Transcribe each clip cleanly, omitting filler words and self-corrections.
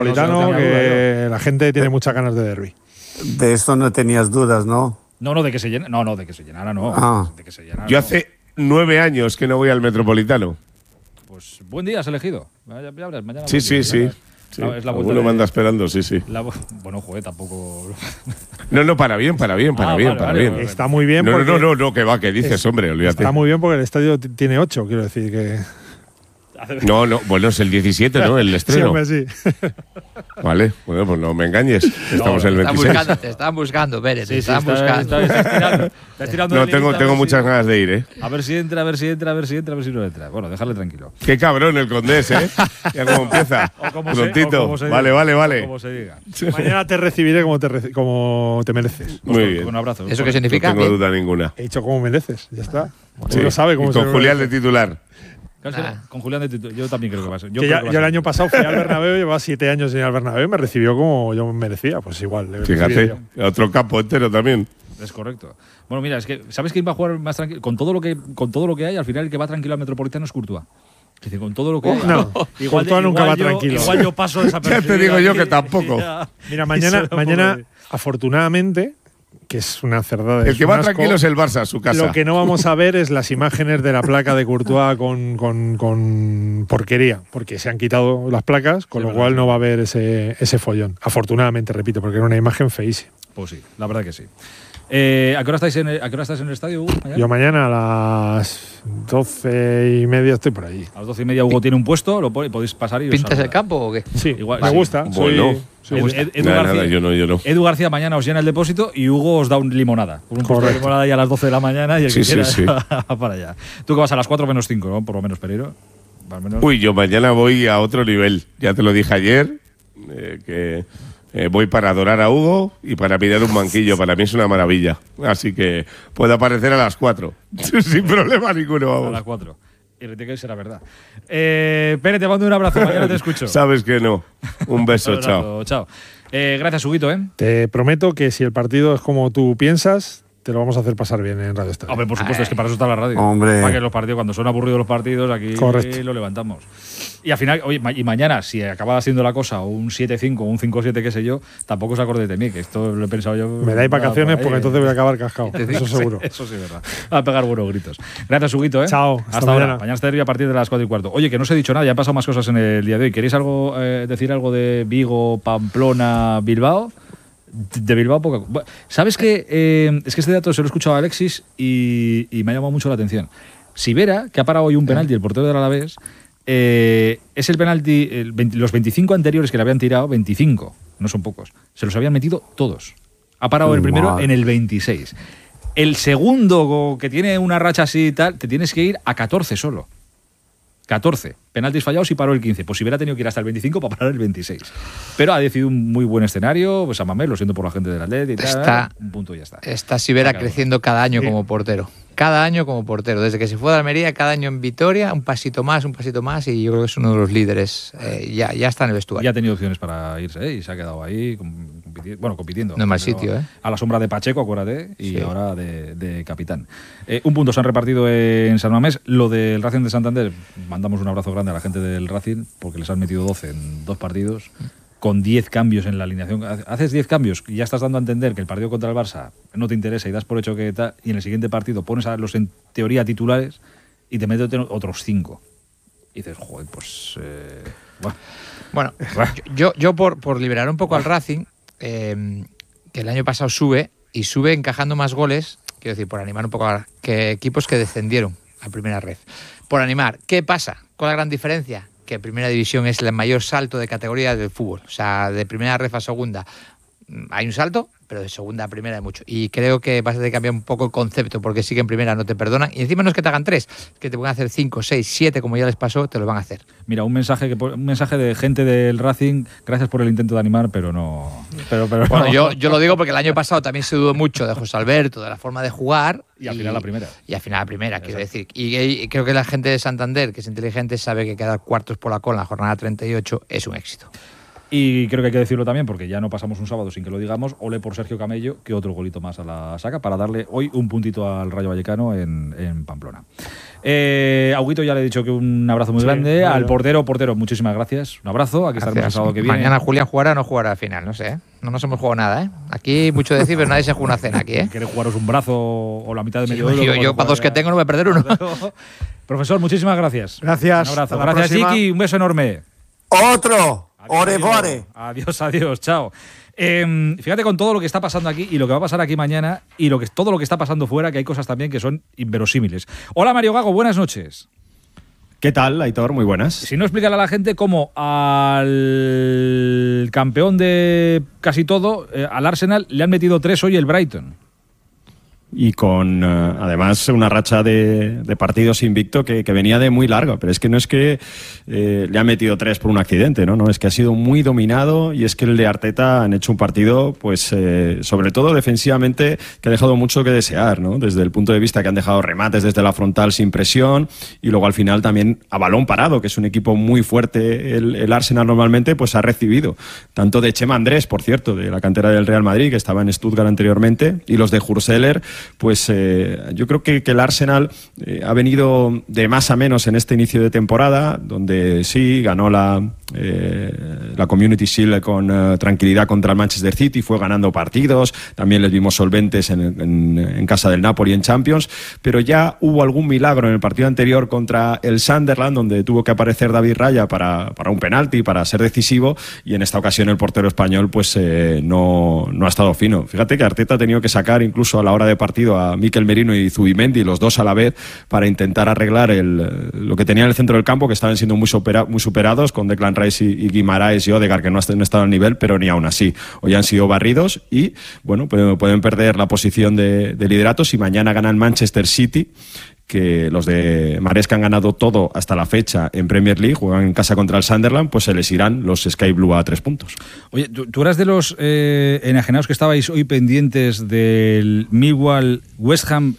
Metropolitano, que la gente tiene muchas ganas de derbi. De esto no tenías dudas, ¿no? No, de que se llenara. No, de que se llenara, no. Ah. De que se llenara, Yo hace 9 años que no voy al Metropolitano. Pues buen día has elegido. Ya verás, mañana. Sí. Sí. Es la Alguno me anda esperando, sí. Bueno, joder, tampoco. No, para bien. Vale. Está muy bien. No, que va, que dices, hombre, olvídate. Está muy bien porque el estadio tiene 8, quiero decir que. No, bueno, es el 17, ¿no? El estreno. Sí. Vale, bueno, pues no me engañes. Estamos en el 26. Te están buscando, Pérez. Sí, te están buscando. Estás tirando No, de lista, tengo muchas ganas de ir, ¿eh? A ver si entra, a ver si no entra. Bueno, dejarle tranquilo. Qué cabrón el Condés, ¿eh? Ya como empieza. Prontito. Vale. Como se diga. Mañana te recibiré como te mereces. Muy bien. Con un abrazo. ¿Eso qué significa? No tengo duda ninguna. He dicho como mereces, ya está. Sí. Uno sabe cómo y se con Julián de titular. Con Julián de titular. Yo también creo que va a ser. Yo el año pasado fui al Bernabéu, llevaba 7 años en el Bernabéu y me recibió como yo me merecía. Pues igual. Fíjate, otro campo entero también. Es correcto. Bueno, mira, es que ¿sabes quién va a jugar más tranquilo? Con todo lo que hay, al final el que va tranquilo al Metropolitano es Courtois. Dice, con todo lo que hay. No, Courtois nunca va tranquilo. Igual yo paso desapercibido. Ya te digo yo que tampoco. Mira, mañana afortunadamente, que es una cerdada. El que va tranquilo es el Barça, su casa. Lo que no vamos a ver es las imágenes de la placa de Courtois con porquería, porque se han quitado las placas, con lo cual no va a haber ese follón. Afortunadamente, repito, porque era una imagen feísima. Pues sí, la verdad que sí. ¿A qué hora estás en el estadio, Hugo? Yo mañana a las 12:30 estoy por allí. A las 12:30 Hugo tiene un puesto, podéis pasar y os ¿Pintas saluda. el campo o qué? Sí, igual, me gusta. Bueno. Nada, yo no. Edu García mañana os llena el depósito y Hugo os da un limonada. Un puesto de limonada ahí a las 12 de la mañana y el que quiera va para allá. Tú que vas a las 4 menos 5, ¿no? Por lo menos, Pereiro. Uy, yo mañana voy a otro nivel. Ya te lo dije ayer, que voy para adorar a Hugo y para mirar un banquillo. Para mí es una maravilla. Así que puedo aparecer a las 4. Sin problema ninguno, vamos. A las 4. Y tiene que ser verdad. Pere, te mando un abrazo. Mañana te escucho. Sabes que no. Un beso, chao. Gracias, Huguito. Te prometo que si el partido es como tú piensas, te lo vamos a hacer pasar bien en Radio Estadio. Hombre, por supuesto, es que para eso está la radio. Hombre. Para que los partidos, cuando son aburridos los partidos, aquí Correcto. lo levantamos. Y al final, oye, y mañana, si acaba siendo la cosa un 7-5, un 5-7, qué sé yo, tampoco os acordéis de mí, que esto lo he pensado yo. Me dais vacaciones porque entonces voy a acabar cascado. Eso seguro. Eso sí, es verdad. Va a pegar buenos gritos. Gracias, Huguito. Chao. Hasta ahora. Mañana está a partir de las 4:15. Oye, que no os he dicho nada, ya han pasado más cosas en el día de hoy. ¿Queréis decir algo de Vigo, Pamplona, Bilbao? De Bilbao poco. ¿Sabes qué? Es que este dato se lo he escuchado a Alexis y me ha llamado mucho la atención. Sivera, que ha parado hoy un penalti, el portero del Alavés, es el penalti, los 25 anteriores que le habían tirado, 25, no son pocos, se los habían metido todos. Ha parado el primero en el 26. El segundo, que tiene una racha así y tal, te tienes que ir a 14 solo. 14 penaltis fallados y paró el 15. Pues si hubiera tenido que ir hasta el 25 para parar el 26. Pero ha decidido un muy buen escenario. Pues a Mamés, lo siento por la gente del Atleti y tal. Un punto y ya está. Está Sivera creciendo cada año como portero. Cada año como portero. Desde que se fue de Almería, cada año en Vitoria, un pasito más. Y yo creo que es uno de los líderes. Ya está en el vestuario. Ya ha tenido opciones para irse y se ha quedado ahí compitiendo. No es mal sitio, A la sombra de Pacheco, acuérdate, y ahora de capitán. Un punto se han repartido en San Mamés. Lo del Racing de Santander, mandamos un abrazo grande a la gente del Racing, porque les han metido 12 en 2 partidos. Con 10 cambios en la alineación. Haces 10 cambios y ya estás dando a entender que el partido contra el Barça no te interesa y das por hecho que tal, y en el siguiente partido pones a los en teoría titulares y te metes otros 5. Y dices, joder, pues. Bueno, yo por liberar un poco al Racing, que el año pasado sube encajando más goles, quiero decir, por animar un poco que equipos que descendieron a primera red. Por animar, ¿qué pasa? ¿Cuál es la gran diferencia? Que Primera División es el mayor salto de categoría del fútbol. O sea, de primera ref a segunda hay un salto, pero de segunda a primera hay mucho. Y creo que vas a tener que cambiar un poco el concepto, porque sí que en primera no te perdonan. Y encima no es que te hagan 3, es que te pueden hacer 5, 6, 7, como ya les pasó, te lo van a hacer. Mira, un mensaje de gente del Racing, gracias por el intento de animar, pero no. Bueno, yo lo digo porque el año pasado también se dudó mucho de José Alberto, de la forma de jugar. Y al final la primera. Y al final la primera, quiero decir. Y creo que la gente de Santander, que es inteligente, sabe que quedar cuartos por la cola en la jornada 38 es un éxito. Y creo que hay que decirlo también, porque ya no pasamos un sábado sin que lo digamos. Ole por Sergio Camello, que otro golito más a la saca para darle hoy un puntito al Rayo Vallecano en Pamplona. A Huguito ya le he dicho que un abrazo muy grande. Al portero, muchísimas gracias. Un abrazo. Aquí estaremos el sábado que viene. Mañana Julián jugará o no jugará al final, no sé. No nos hemos jugado nada, ¿eh? Aquí mucho decir, pero nadie se juega una cena aquí, ¿eh? ¿Queréis jugaros un brazo o la mitad de medio euro? Yo para 2 que tengo no voy a perder uno. Profesor, muchísimas gracias. Gracias. Un abrazo. Hasta la Gracias, próxima. Iki. Un beso enorme. Otro. Adiós, Orevore. Adiós, chao. Fíjate con todo lo que está pasando aquí y lo que va a pasar aquí mañana y todo lo que está pasando fuera, que hay cosas también que son inverosímiles. Hola, Mario Gago, buenas noches. ¿Qué tal, Aitor? Muy buenas. Si no, explícale a la gente cómo al campeón de casi todo, al Arsenal, le han metido 3 hoy el Brighton. Y con, además, una racha de partidos invicto que venía de muy largo. Pero es que no es que le han metido 3 por un accidente, ¿no? Es que ha sido muy dominado y es que el de Arteta han hecho un partido, pues, sobre todo defensivamente, que ha dejado mucho que desear, ¿no? Desde el punto de vista que han dejado remates desde la frontal sin presión y luego al final también a balón parado, que es un equipo muy fuerte. El Arsenal normalmente, pues, ha recibido tanto de Chema Andrés, por cierto, de la cantera del Real Madrid, que estaba en Stuttgart anteriormente, y los de Hurseler. Pues yo creo que el Arsenal ha venido de más a menos en este inicio de temporada, donde sí ganó la Community Shield con tranquilidad contra el Manchester City, fue ganando partidos, también les vimos solventes en casa del Napoli en Champions, pero ya hubo algún milagro en el partido anterior contra el Sunderland, donde tuvo que aparecer David Raya para un penalti, para ser decisivo, y en esta ocasión el portero español pues no ha estado fino. Fíjate que Arteta ha tenido que sacar incluso a la hora de partido a Mikel Merino y Zubimendi, los dos a la vez, para intentar arreglar lo que tenía en el centro del campo, que estaban siendo muy superados con Declan Rice y Guimaraes y Odegaard, que no estado al nivel, pero ni aún así. Hoy han sido barridos y, bueno, pueden perder la posición de liderato si mañana ganan Manchester City, que los de Maresca han ganado todo hasta la fecha en Premier League, juegan en casa contra el Sunderland, pues se les irán los Sky Blue a 3 puntos. Oye, tú eras de los enajenados que estabais hoy pendientes del Millwall West Ham,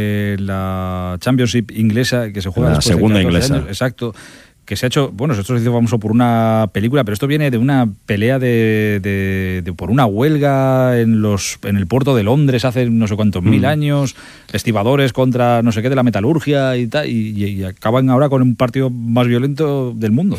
la Championship inglesa, que se juega la después segunda de 14 inglesa. años. Exacto. Que se ha hecho, bueno, esto se hizo famoso por una película, pero esto viene de una pelea por una huelga en el puerto de Londres hace no sé cuántos mil años, estibadores contra no sé qué de la metalurgia y tal, y acaban ahora con un partido más violento del mundo.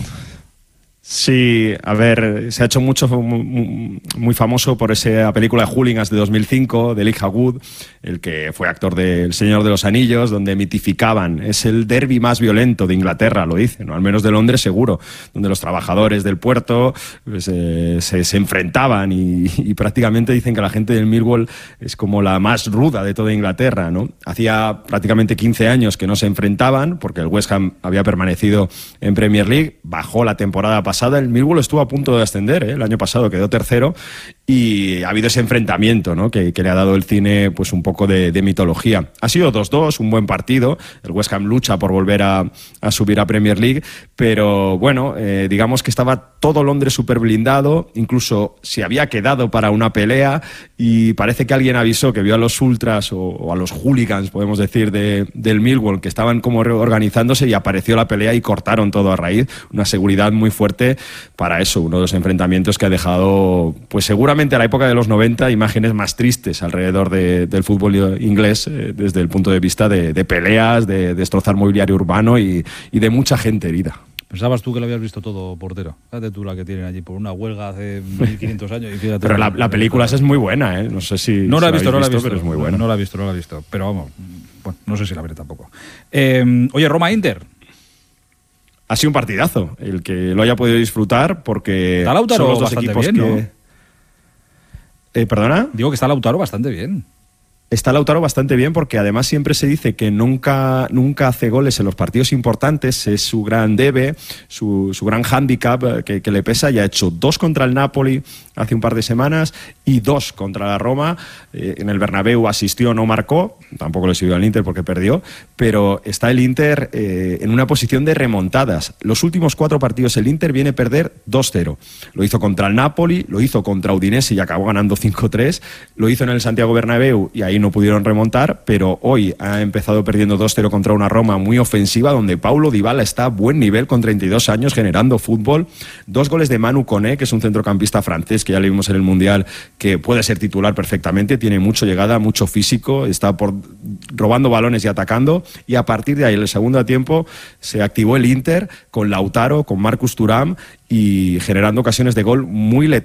Sí, a ver, se ha hecho muy famoso por esa película de Hooligans de 2005, de Elijah Wood, el que fue actor de El Señor de los Anillos, donde mitificaban, es el derbi más violento de Inglaterra, lo dicen, o al menos de Londres seguro, donde los trabajadores del puerto pues, se enfrentaban y prácticamente dicen que la gente del Millwall es como la más ruda de toda Inglaterra, ¿no? Hacía prácticamente 15 años que no se enfrentaban, porque el West Ham había permanecido en Premier League, bajó la temporada pasada. El Millwall estuvo a punto de ascender, el año pasado quedó tercero y ha habido ese enfrentamiento, ¿no? que le ha dado el cine pues un poco de mitología. Ha sido 2-2, un buen partido, el West Ham lucha por volver a subir a Premier League, pero bueno, digamos que estaba todo Londres súper blindado, incluso se había quedado para una pelea y parece que alguien avisó que vio a los ultras o a los hooligans, podemos decir, del Millwall, que estaban como reorganizándose y apareció la pelea y cortaron todo a raíz, una seguridad muy fuerte para eso, uno de los enfrentamientos que ha dejado, pues seguramente a la época de los 90, imágenes más tristes alrededor del fútbol inglés, desde el punto de vista de peleas, de destrozar mobiliario urbano y de mucha gente herida. Pensabas tú que lo habías visto todo, portero. Fíjate tú la que tienen allí por una huelga hace 1500 años. Y fíjate. Pero la película esa es muy buena, ¿eh? No sé si no la he visto, pero es muy buena. No la he visto. Pero vamos, bueno, no sé si la veré tampoco. Oye, Roma-Inter. Ha sido un partidazo, el que lo haya podido disfrutar, porque está Lautaro son los dos bastante equipos bien, que... ¿no? ¿Perdona? Digo que está Lautaro bastante bien. Está Lautaro bastante bien porque además siempre se dice que nunca hace goles en los partidos importantes, es su gran debe, su gran hándicap que le pesa, y ha hecho 2 contra el Napoli, hace un par de semanas y 2 contra la Roma. En el Bernabéu asistió, no marcó, tampoco le sirvió al Inter porque perdió, pero está el Inter en una posición de remontadas. Los últimos 4 partidos el Inter viene a perder 2-0. Lo hizo contra el Napoli, lo hizo contra Udinese y acabó ganando 5-3, lo hizo en el Santiago Bernabéu y ahí no pudieron remontar, pero hoy ha empezado perdiendo 2-0 contra una Roma muy ofensiva, donde Paulo Dybala está a buen nivel con 32 años generando fútbol. 2 goles de Manu Koné, que es un centrocampista francés que ya le vimos en el Mundial, que puede ser titular perfectamente, tiene mucha llegada, mucho físico, está robando balones y atacando, y a partir de ahí, en el segundo tiempo, se activó el Inter con Lautaro, con Marcus Thuram y generando ocasiones de gol muy letales.